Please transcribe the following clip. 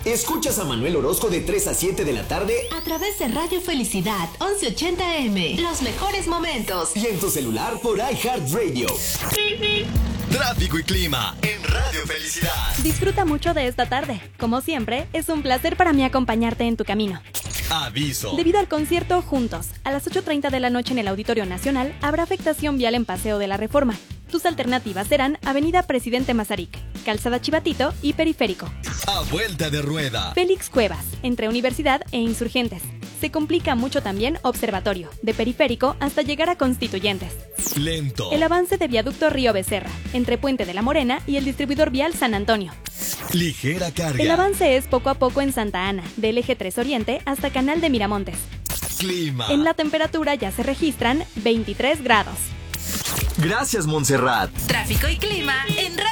Escuchas a Manuel Orozco de 3 a 7 de la tarde a través de Radio Felicidad 1180M. Los mejores momentos. Y en tu celular por iHeartRadio. Tráfico y clima en Radio Felicidad. Disfruta mucho de esta tarde. Como siempre, es un placer para mí acompañarte en tu camino. Aviso. Debido al concierto Juntos, a las 8:30 de la noche en el Auditorio Nacional, habrá afectación vial en Paseo de la Reforma. Tus alternativas serán Avenida Presidente Mazarik, Calzada Chivatito y Periférico. A vuelta de rueda. Félix Cuevas, entre Universidad e Insurgentes. Se complica mucho también Observatorio, de Periférico hasta llegar a Constituyentes. Lento. El avance de Viaducto Río Becerra, entre Puente de la Morena y el distribuidor vial San Antonio. Ligera carga. El avance es poco a poco en Santa Ana, del eje 3 Oriente hasta Canal de Miramontes. Clima. En la temperatura ya se registran 23 grados. Gracias, Montserrat. Tráfico y clima en Radio